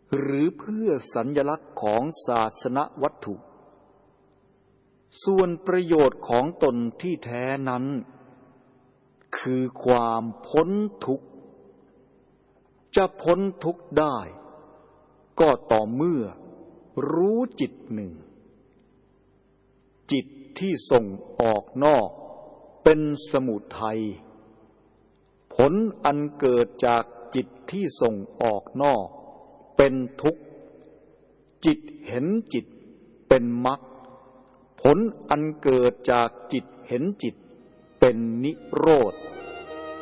หรือเพื่อสัญลักษณ์ของศาสนวัตถุส่วนประโยชน์ของตนที่แท้นั้นคือความพ้นทุกข์จะพ้นทุกข์ได้ก็ต่อเมื่อรู้จิตหนึ่งจิตที่ส่งออกนอกเป็นสมุทัยผลอันเกิดจากจิตที่ส่งออกนอกเป็นทุกข์จิตเห็นจิตเป็นมรรคผลอันเกิดจากจิตเห็นจิตเป็นนิโรธ